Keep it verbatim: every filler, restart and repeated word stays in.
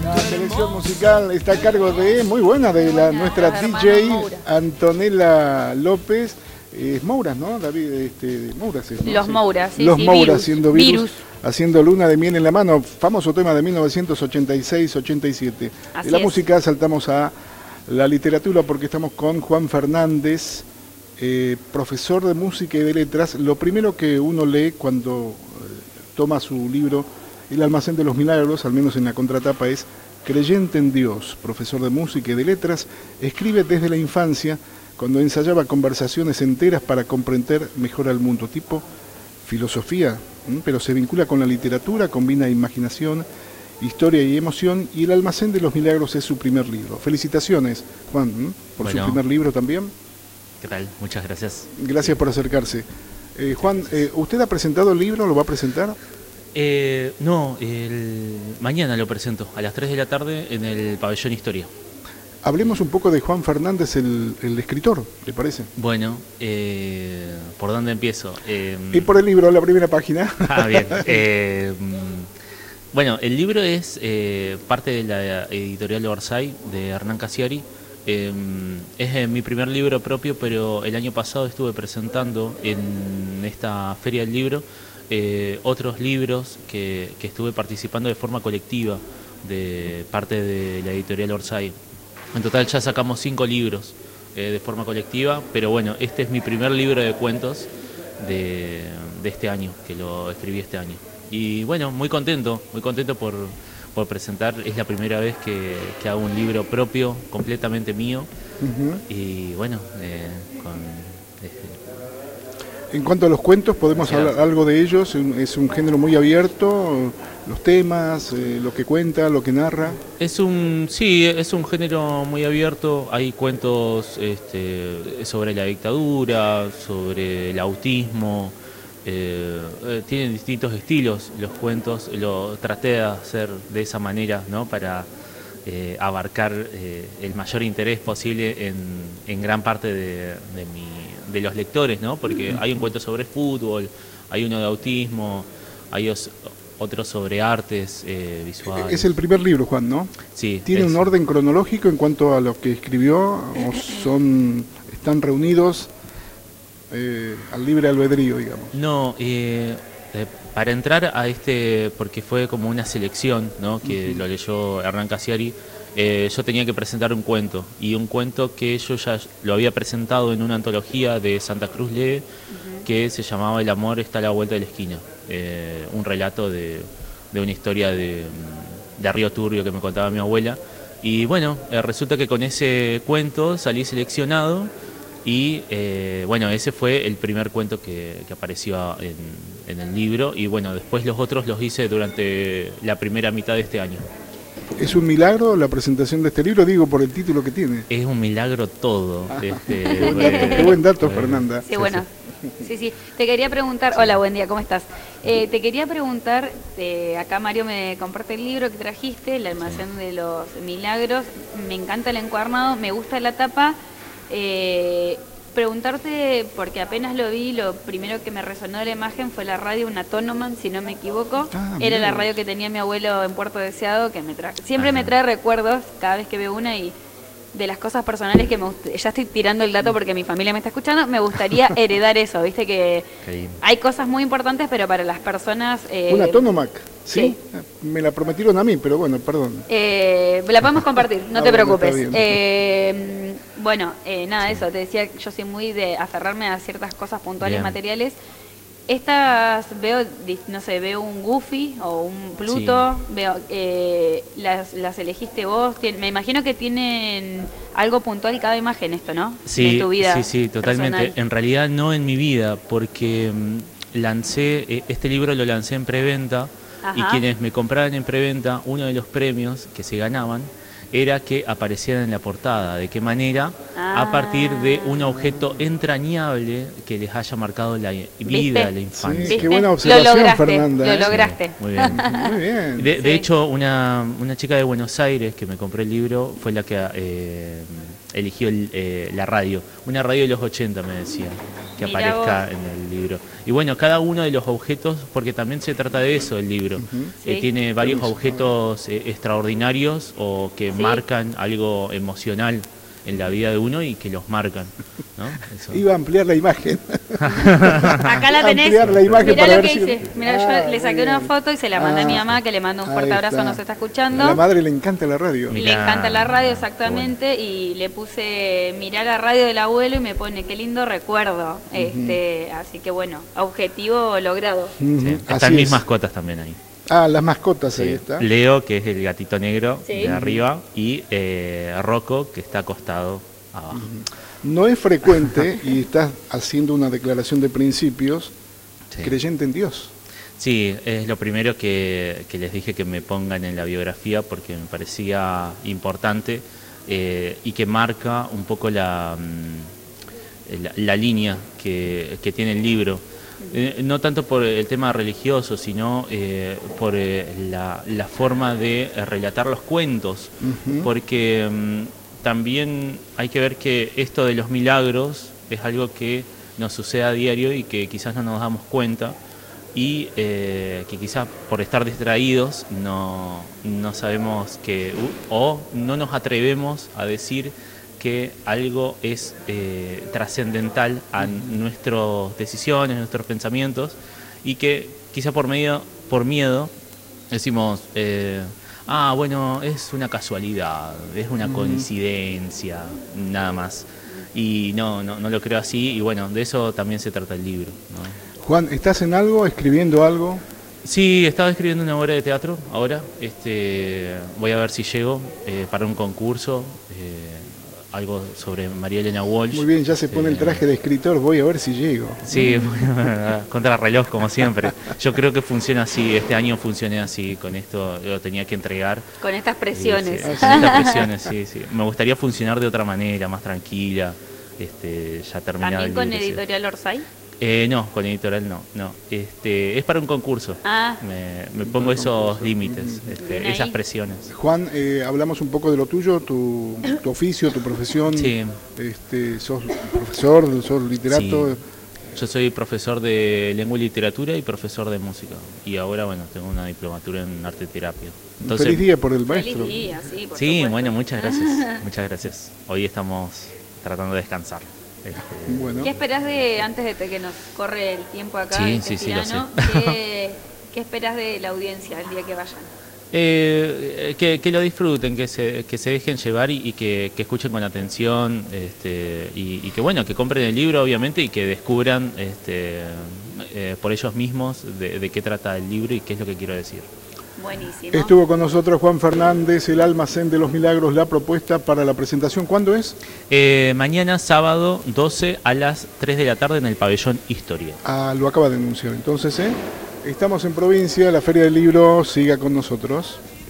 La selección musical está a cargo de, muy buena, de la nuestra D J Antonella López. Es Moura, ¿no? David, este, Moura, ¿sí, no? Los Sí. Moura, sí, Los sí, Moura virus. haciendo virus, Virus. haciendo Luna de miel en la mano, famoso tema de mil novecientos ochenta y seis ochenta y siete. Así De la es. música saltamos a la literatura porque estamos con Juan Fernández, eh, profesor de música y de letras. Lo primero que uno lee cuando eh, toma su libro El almacén de los milagros, al menos en la contratapa, es creyente en Dios, profesor de música y de letras, escribe desde la infancia cuando ensayaba conversaciones enteras para comprender mejor al mundo, tipo filosofía, ¿m? Pero se vincula con la literatura, combina imaginación, historia y emoción, y El almacén de los milagros es su primer libro. Felicitaciones, Juan, ¿m? por Bueno. su primer libro también. ¿Qué tal? Muchas gracias. Gracias por acercarse. Eh, Juan, eh, ¿usted ha presentado el libro? ¿Lo va a presentar? Eh, no, el... mañana lo presento a las tres de la tarde en el Pabellón Historia. Hablemos un poco de Juan Fernández, el, el escritor, ¿le parece? Bueno, eh, ¿por dónde empiezo? Eh, Y por el libro, la primera página. Ah, bien. Eh, bueno, el libro es eh, parte de la editorial Orsay de Hernán Casiari. Eh, es eh, mi primer libro propio, pero el año pasado estuve presentando en esta Feria del Libro eh, otros libros que, que estuve participando de forma colectiva de parte de la editorial Orsay. En total ya sacamos cinco libros eh, de forma colectiva, pero bueno, este es mi primer libro de cuentos de, de este año, que lo escribí este año. Y bueno, muy contento, muy contento por, por presentar, es la primera vez que, que hago un libro propio, completamente mío, Uh-huh. y bueno, eh, con... eh, En cuanto a los cuentos, podemos Sí, hablar algo de ellos. Es un género muy abierto, los temas, eh, lo que cuenta, lo que narra. Es un, sí, es un género muy abierto. Hay cuentos este, sobre la dictadura, sobre el autismo. Eh, eh, tienen distintos estilos los cuentos. Lo traté de hacer de esa manera, ¿no? Para eh, abarcar eh, el mayor interés posible en, en gran parte de, de, mi, de los lectores, ¿no? Porque hay un cuento sobre fútbol, hay uno de autismo, hay os, otros sobre artes eh, visuales. Es el primer libro, Juan, ¿no? Sí. ¿Tiene es, un orden cronológico en cuanto a lo que escribió o son están reunidos eh, al libre albedrío, digamos? No, eh, eh, para entrar a este, porque fue como una selección, ¿no? Que uh-huh. lo leyó Hernán Casiari, eh, yo tenía que presentar un cuento, y un cuento que yo ya lo había presentado en una antología de Santa Cruz Lee, uh-huh. que se llamaba El amor está a la vuelta de la esquina, eh, un relato de, de una historia de, de Río Turbio que me contaba mi abuela, y bueno, eh, resulta que con ese cuento salí seleccionado. Y eh, bueno, ese fue el primer cuento que, que apareció en, en el libro, y bueno, después los otros los hice durante la primera mitad de este año. ¿Es un milagro la presentación de este libro? Digo, por el título que tiene. Es un milagro todo. Ah, este, qué, buen dato, qué buen dato, bueno, Fernanda. Sí, bueno. Sí, sí. Te quería preguntar, hola, buen día, ¿cómo estás? Eh, te quería preguntar, eh, acá Mario me comparte el libro que trajiste, El almacén de los milagros. Me encanta el encuadernado, me gusta la tapa. Eh, preguntarte, porque apenas lo vi, lo primero que me resonó de la imagen fue la radio, una Tonoman, si no me equivoco. Ah, Era la mira. radio que tenía mi abuelo en Puerto Deseado, que me tra siempre Ajá. me trae recuerdos cada vez que veo una, y de las cosas personales que me gust- ya estoy tirando el dato porque mi familia me está escuchando, me gustaría heredar eso, viste que Qué lindo. hay cosas muy importantes, pero para las personas... eh, Una Tonomac, ¿sí? sí. Me la prometieron a mí, pero bueno, perdón. Eh, la podemos compartir, no Ah, te bueno, preocupes. está bien. Eh, bueno, eh, nada, eso, te decía, yo soy muy de aferrarme a ciertas cosas puntuales, Bien. materiales. Estas veo, di- no sé, veo un Goofy o un Pluto, veo, eh, las, las elegiste vos, tien- me imagino que tienen algo puntual cada imagen esto, ¿no? Sí, de tu vida sí, sí, totalmente. personal. En realidad no en mi vida, porque mm, lancé, eh, este libro lo lancé en preventa, y Ajá. quienes me compraban en preventa, uno de los premios que se ganaban era que aparecieran en la portada. ¿De qué manera? Ah. A partir de un objeto entrañable que les haya marcado la vida, ¿Viste? la infancia. Sí, ¿Viste? qué buena Lo observación, lograste, Fernanda, lo ¿eh? lograste. Muy bien. Muy bien. De, de Sí. hecho, una, una chica de Buenos Aires que me compró el libro fue la que eh, eligió el, eh, la radio. Una radio de los ochenta, me decía. que Mirá aparezca vos. en el libro. Y bueno, cada uno de los objetos, porque también se trata de eso el libro, Ujú. eh, Sí. tiene varios Buenísimo. objetos eh, extraordinarios o que Sí. marcan algo emocional en la vida de uno y que los marcan, ¿no? Eso. Iba a ampliar la imagen. Acá la tenés. Ampliar la imagen Mirá para lo ver que si- hice. Mirá, Ah, yo le saqué muy una bien. foto y se la mandé a mi Ah, mamá, que le mando un ahí fuerte abrazo, está. nos está A escuchando. la madre le encanta la radio. Mirá. Le encanta la radio, Ah, exactamente, y le puse mirar la radio del abuelo y me pone qué lindo recuerdo. este Así que bueno, objetivo logrado. Ujú, Sí. así Están mis es. mascotas también ahí. Ah, las mascotas, ahí Sí. está. Leo, que es el gatito negro Sí. de arriba, y eh, Rocco, que está acostado abajo. No es frecuente, y estás haciendo una declaración de principios, Sí. creyente en Dios. Sí, es lo primero que, que les dije que me pongan en la biografía porque me parecía importante eh, y que marca un poco la, mm, la, la línea que, que tiene el libro. Eh, no tanto por el tema religioso, sino eh, por eh, la, la forma de eh, relatar los cuentos, Ujú. porque mm, también hay que ver que esto de los milagros es algo que nos sucede a diario y que quizás no nos damos cuenta y eh, que quizás por estar distraídos no, no sabemos que uh, o no nos atrevemos a decir que algo es eh, trascendental a nuestras decisiones, nuestros pensamientos y que quizá por medio, por miedo decimos eh, ah bueno, es una casualidad, es una coincidencia, nada más. Y no, no, no lo creo así y bueno, de eso también se trata el libro, ¿no? Juan, ¿estás en algo, escribiendo algo? Sí, estaba escribiendo una obra de teatro ahora. Este, voy a ver si llego eh, para un concurso, eh, algo sobre María Elena Walsh. Muy bien, ya se pone el Este, traje de escritor, voy a ver si llego. Sí, bueno, contra reloj como siempre. Yo creo que funciona así, este año funcioné así, con esto lo tenía que entregar. Con estas Sí, presiones. sí, con estas presiones, sí, sí. Me gustaría funcionar de otra manera, más tranquila, este, ya terminado ¿También el con libro, sí. Editorial Orsay? Eh, no, con editorial no, no. Este, es para un concurso. Ah. Me, me pongo esos límites, este, Bien ahí. esas presiones. Juan, eh, hablamos un poco de lo tuyo, tu, tu oficio, tu profesión. Sí. Este, sos profesor, sos literato. Sí. Yo soy profesor de lengua y literatura y profesor de música. Y ahora, bueno, tengo una diplomatura en arte terapia. Entonces, Feliz día por el maestro. Feliz día, sí, por sí, supuesto. bueno, muchas gracias. Muchas gracias. Hoy estamos tratando de descansar. Este, Bueno, ¿Qué esperás de, antes de que nos corre el tiempo acá, Sí, este sí, sí, lo tirano, sé. ¿qué, qué esperás de la audiencia el día que vayan? Eh, que, que lo disfruten, que se, que se dejen llevar y, y que, que escuchen con atención este, y, y que bueno, que compren el libro obviamente y que descubran este, eh, por ellos mismos de, de qué trata el libro y qué es lo que quiero decir. Buenísimo. estuvo con nosotros Juan Fernández, El Almacén de los Milagros, la propuesta para la presentación. ¿Cuándo es? Eh, mañana sábado doce a las tres de la tarde en el pabellón Historia. Ah, lo acaba de anunciar. Entonces, ¿eh? Estamos en provincia, la Feria del Libro, siga con nosotros.